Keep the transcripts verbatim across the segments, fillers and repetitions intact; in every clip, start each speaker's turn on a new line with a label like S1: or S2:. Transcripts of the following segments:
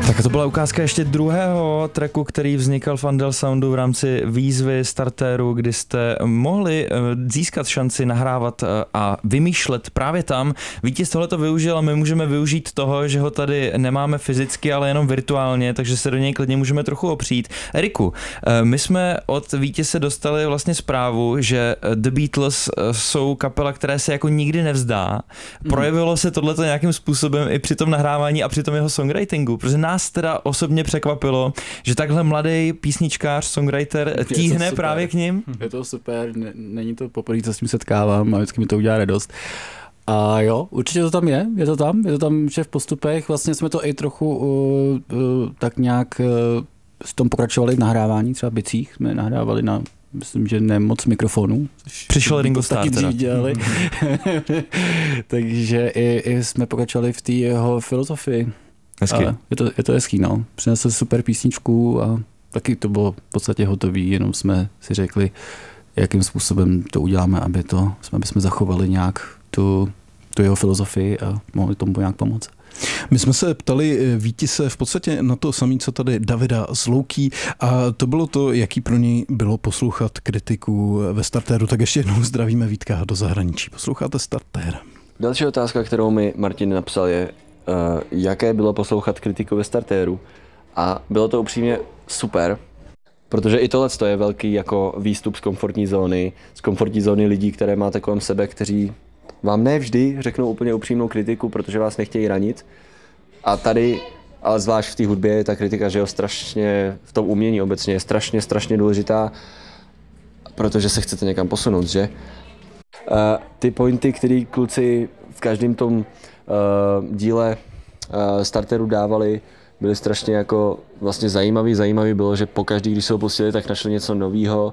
S1: Tak to byla ukázka ještě druhého tracku, který vznikal v Andel Soundu v rámci výzvy Startéru, kdy jste mohli získat šanci nahrávat a vymýšlet právě tam. Vítěz tohle to využil a my můžeme využít toho, že ho tady nemáme fyzicky, ale jenom virtuálně, takže se do něj klidně můžeme trochu opřít. Eriku, my jsme od vítěze dostali vlastně zprávu, že The Beatles jsou kapela, která se jako nikdy nevzdá. Projevilo se tohleto nějakým způsobem i při tom nahrávání a při tom jeho songwritingu, protože nás teda osobně překvapilo, že takhle mladý písničkář, songwriter tíhne právě k ním.
S2: Je to super, není to poprvé, co s tím setkávám a vždycky mi to udělá radost. A jo, určitě to tam je, je to tam, je to tam, že v postupech, vlastně jsme to i trochu uh, uh, tak nějak uh, s tom pokračovali v nahrávání, třeba v bicích jsme nahrávali na, myslím, že ne moc mikrofonů.
S1: Přišel Ringo Starr teda.
S2: Dělali. Takže i, i jsme pokračovali v té jeho filozofii.
S1: Hezky.
S2: Je to, je to hezký, no. Přinesl super písničku a taky to bylo v podstatě hotový, jenom jsme si řekli, jakým způsobem to uděláme, aby to, aby jsme zachovali nějak tu, tu jeho filozofii a mohli tomu nějak pomoct.
S3: My jsme se ptali vítěze v podstatě na to samé, co tady Davida Slouký, a to bylo to, jaký pro něj bylo poslouchat kritiku ve Startéru. Tak ještě jednou zdravíme Vítka do zahraničí. Posloucháte Startér.
S4: Další otázka, kterou mi Martin napsal, je, uh, jaké bylo poslouchat kritiku ve Startéru. A bylo to upřímně super, protože i tohle je velký jako výstup z komfortní zóny, z komfortní zóny lidí, které máte kolem sebe, kteří vám ne vždy řeknou úplně upřímnou kritiku, protože vás nechtějí ranit. A tady, ale zvlášť v té hudbě, je ta kritika, že jo, strašně, v tom umění obecně je strašně, strašně důležitá, protože se chcete někam posunout, že? Uh, ty pointy, které kluci v každém tom uh, díle uh, Starteru dávali, byly strašně jako vlastně zajímavý. Zajímavý bylo, že pokaždý, když se ho pustili, tak našli něco novýho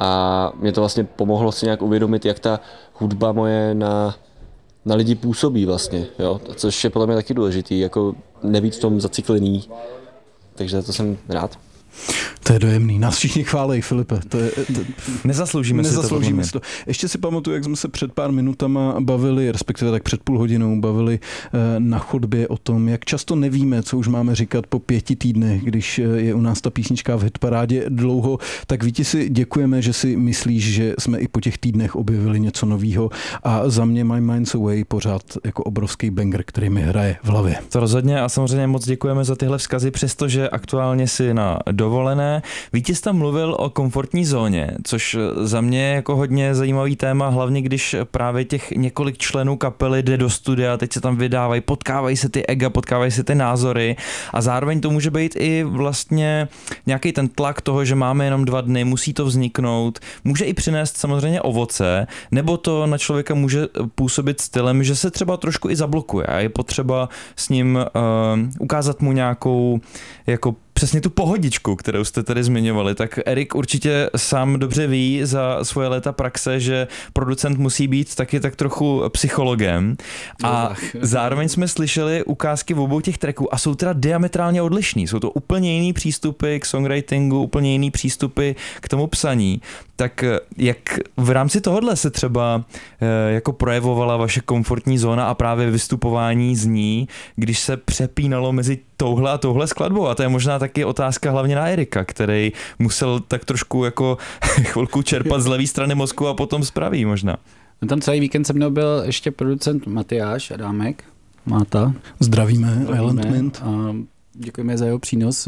S4: a mě to vlastně pomohlo si nějak uvědomit, jak ta hudba moje na, na lidi působí vlastně, jo? Což je podle mě taky důležitý, jako nebýt v tom zaciklený, takže za to jsem rád.
S3: To je dojemný. Nás všichni chválej, Filipe. To je, to,
S1: nezasloužíme,
S3: nezasloužíme
S1: si
S3: to. Ještě si pamatuju, jak jsme se před pár minutama bavili, respektive tak před půl hodinou bavili na chodbě o tom, jak často nevíme, co už máme říkat po pěti týdnech, když je u nás ta písnička v hitparádě dlouho. Tak vítězi děkujeme, že si myslíš, že jsme i po těch týdnech objevili něco novýho, a za mě My Mind's Away pořád jako obrovský banger, který mi hraje v hlavě.
S1: To rozhodně a samozřejmě moc děkujeme za tyhle vzkazy, přestože aktuálně si na dovolené. Vítěz tam mluvil o komfortní zóně, což za mě je jako hodně zajímavý téma, hlavně když právě těch několik členů kapely jde do studia, teď se tam vydávají, potkávají se ty ega, potkávají se ty názory a zároveň to může být i vlastně nějaký ten tlak toho, že máme jenom dva dny, musí to vzniknout, může i přinést samozřejmě ovoce, nebo to na člověka může působit stylem, že se třeba trošku i zablokuje a je potřeba s ním uh, ukázat mu nějakou jako přesně tu pohodičku, kterou jste tady zmiňovali, tak Erik určitě sám dobře ví za svoje léta praxe, že producent musí být taky tak trochu psychologem a zároveň jsme slyšeli ukázky v obou těch tracků a jsou teda diametrálně odlišný. Jsou to úplně jiný přístupy k songwritingu, úplně jiný přístupy k tomu psaní. Tak jak v rámci tohohle se třeba jako projevovala vaše komfortní zóna a právě vystupování z ní, když se přepínalo mezi touhle a touhle skladbou? A to je možná taky otázka hlavně na Erika, který musel tak trošku jako chvilku čerpat z levé strany mozku a potom z pravý možná.
S2: No tam celý víkend se mnou byl ještě producent Matyáš Adámek, Máta.
S3: Zdravíme, Island Mint.
S2: A děkujeme za jeho přínos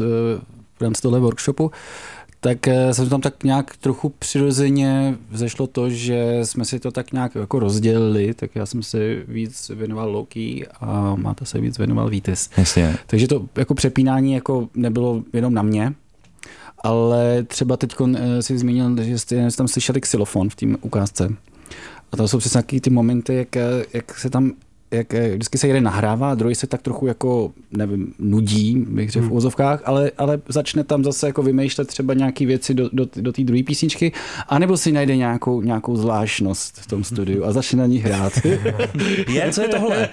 S2: v rámci tohle workshopu. Tak jsem tam tak nějak trochu přirozeně vzešlo to, že jsme si to tak nějak jako rozdělili, tak já jsem si víc věnoval Loki a Máta se víc věnoval Vítěz.
S1: Jasně.
S2: Takže to jako přepínání jako nebylo jenom na mě, ale třeba teď si zmínil, že jste tam slyšeli xylofon v té ukázce. A tam jsou přesně ty momenty, jak, jak se tam jak vždycky se jeden nahrává, a druhý se tak trochu jako, nevím, nudí, bych řekl v uvozovkách, ale, ale začne tam zase jako vymýšlet třeba nějaký věci do, do, do té druhé písničky, anebo si najde nějakou, nějakou zvláštnost v tom studiu a začne na ní hrát.
S1: Je, co je tohle?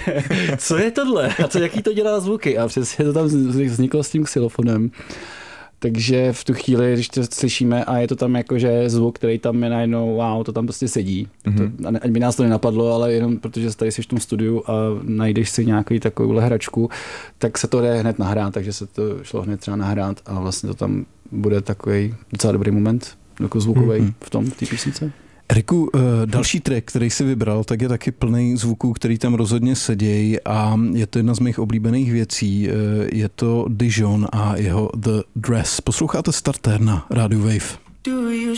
S2: Co je tohle? A co, jaký to dělá zvuky? A přesně to tam vzniklo s tím xylofonem. Takže v tu chvíli, když to slyšíme a je to tam jako, že zvuk, který tam je najednou, wow, to tam prostě sedí. Mm-hmm. To, ať by nás to nenapadlo, ale jenom protože tady jsi v tom studiu a najdeš si nějaký takovouhle hračku, tak se to jde hned nahrát, takže se to šlo hned třeba nahrát a vlastně to tam bude takový docela dobrý moment, jako zvukový mm-hmm. v tom, v té písnice.
S3: Eriku, další track, který jsi vybral, tak je taky plný zvuků, který tam rozhodně sedějí a je to jedna z mých oblíbených věcí. Je to Dijon a jeho The Dress. Posloucháte Starter na Radio Wave.
S5: Do you